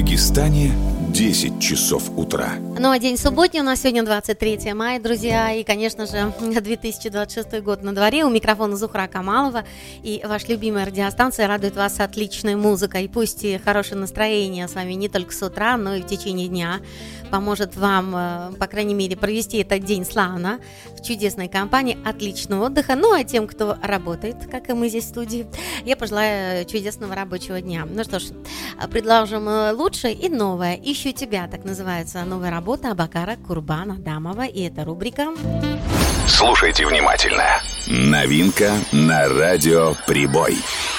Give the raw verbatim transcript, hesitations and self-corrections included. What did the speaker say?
Дагестане десять часов утра. Ну а день субботний у нас сегодня двадцать третьего мая, друзья. И, конечно же, две тысячи двадцать шестой год на дворе. У микрофона Зухра Камалова. И ваша любимая радиостанция радует вас отличной музыкой. Пусть и хорошее настроение с вами не только с утра, но и в течение дня поможет вам, по крайней мере, провести этот день славно, в чудесной компании, отличного отдыха. Ну а тем, кто работает, как и мы здесь в студии, я пожелаю чудесного рабочего дня. Ну что ж, предложим лучшее и новое. «Ищу тебя», так называется новая работа Абакара Курбана Дамова. И это рубрика Слушайте внимательно. Новинка на радио «Прибой».